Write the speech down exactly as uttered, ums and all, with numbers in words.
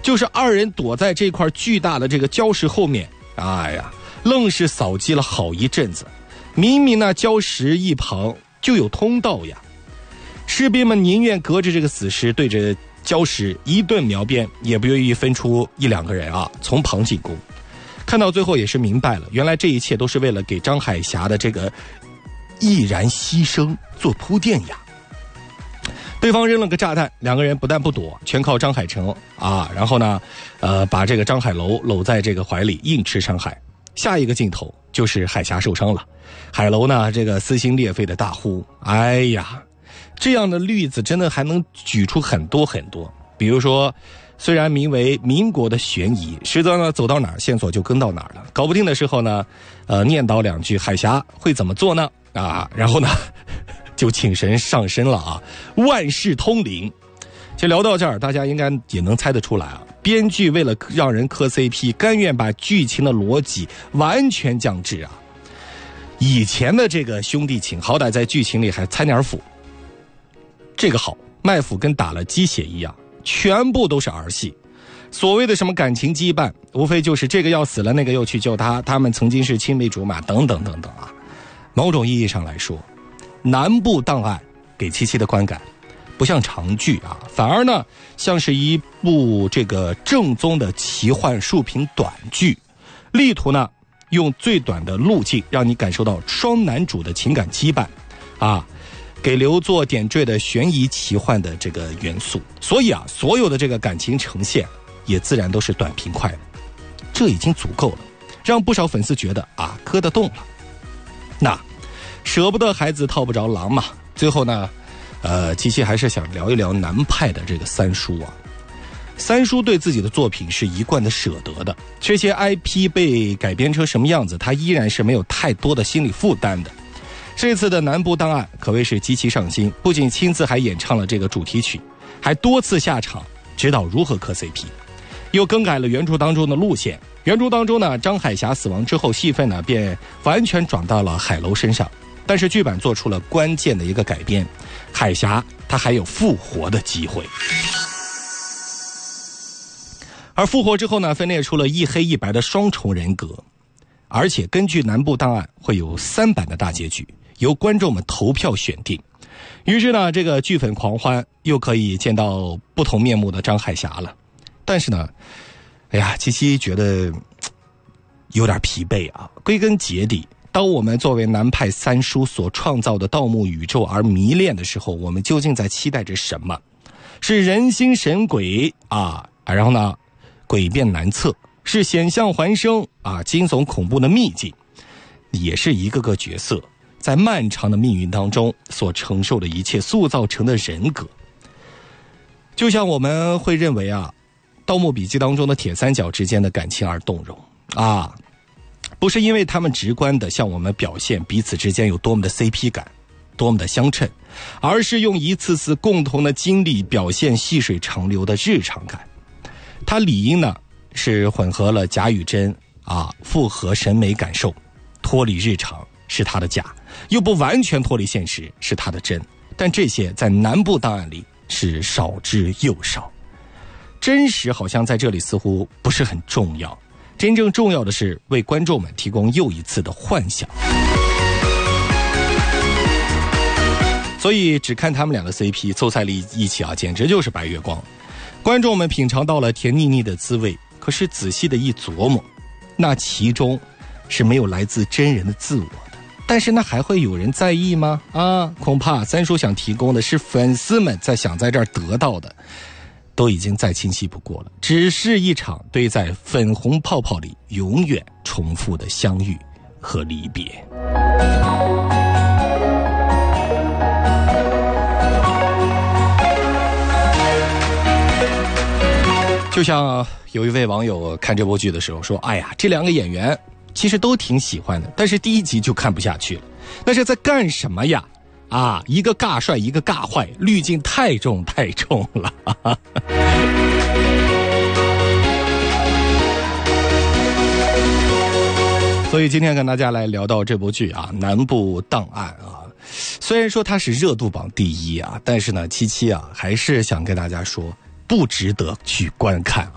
就是二人躲在这块巨大的这个礁石后面，哎呀，愣是扫击了好一阵子。明明那礁石一旁就有通道呀，士兵们宁愿隔着这个死尸对着礁石一顿描边，也不愿意分出一两个人啊从旁进攻。看到最后也是明白了，原来这一切都是为了给张海峡的这个毅然牺牲做铺垫呀。对方扔了个炸弹，两个人不但不躲，全靠张海成啊，然后呢，呃，把这个张海楼搂在这个怀里，硬吃伤害。下一个镜头就是海峡受伤了，海楼呢这个撕心裂肺的大呼，哎呀，这样的例子真的还能举出很多很多。比如说，虽然名为民国的悬疑，实则呢走到哪儿线索就跟到哪儿了。搞不定的时候呢，呃，念叨两句海峡会怎么做呢？啊，然后呢就请神上身了啊，万事通灵。就聊到这儿，大家应该也能猜得出来啊，编剧为了让人磕 C P， 甘愿把剧情的逻辑完全降智啊。以前的这个兄弟情，好歹在剧情里还掺点腐，这个好，卖腐跟打了鸡血一样，全部都是儿戏。所谓的什么感情羁绊，无非就是这个要死了，那个又去救他，他们曾经是青梅竹马，等等等等啊。某种意义上来说，南部档案给七七的观感不像长剧啊，反而呢像是一部这个正宗的奇幻竖屏短剧，力图呢用最短的路径让你感受到双男主的情感羁绊啊，给留作点缀的悬疑奇幻的这个元素。所以啊，所有的这个感情呈现也自然都是短平快的，这已经足够了，让不少粉丝觉得啊磕得动了。那舍不得孩子套不着狼嘛，最后呢呃，七七还是想聊一聊南派的这个三叔啊。三叔对自己的作品是一贯的舍得的，这些 I P 被改编成什么样子，他依然是没有太多的心理负担的。这次的南部档案可谓是极其上心，不仅亲自还演唱了这个主题曲，还多次下场指导如何磕 C P， 又更改了原著当中的路线。原著当中呢，张海峡死亡之后，戏份呢便完全转到了海楼身上，但是剧版做出了关键的一个改编，海峡他还有复活的机会。而复活之后呢，分裂出了一黑一白的双重人格，而且根据南部档案会有三版的大结局，由观众们投票选定。于是呢，这个剧粉狂欢又可以见到不同面目的张海峡了。但是呢，哎呀，七七觉得有点疲惫啊。归根结底，当我们作为南派三叔所创造的盗墓宇宙而迷恋的时候，我们究竟在期待着什么？是人心神鬼啊，然后呢诡辩难测，是险象环生啊，惊悚恐怖的秘境，也是一个个角色在漫长的命运当中所承受的一切塑造成的人格。就像我们会认为啊，盗墓笔记当中的铁三角之间的感情而动容啊，不是因为他们直观的向我们表现彼此之间有多么的 C P 感，多么的相称，而是用一次次共同的经历表现细水长流的日常感。它理应呢是混合了假与真啊，复合审美感受，脱离日常是它的假，又不完全脱离现实是它的真。但这些在南部档案里是少之又少，真实好像在这里似乎不是很重要，真正重要的是为观众们提供又一次的幻想。所以只看他们俩的 C P 凑在了一起啊，简直就是白月光。观众们品尝到了甜腻腻的滋味，可是仔细的一琢磨，那其中是没有来自真人的自我的。但是那还会有人在意吗？啊，恐怕三叔想提供的是粉丝们在想在这儿得到的，都已经再清晰不过了，只是一场堆在粉红泡泡里永远重复的相遇和离别。就像有一位网友看这部剧的时候说，哎呀，这两个演员其实都挺喜欢的，但是第一集就看不下去了，那是在干什么呀？啊，一个尬帅，一个尬坏，滤镜太重太重了。所以今天跟大家来聊到这部剧啊，南部档案啊，虽然说它是热度榜第一啊，但是呢，七七啊还是想跟大家说，不值得去观看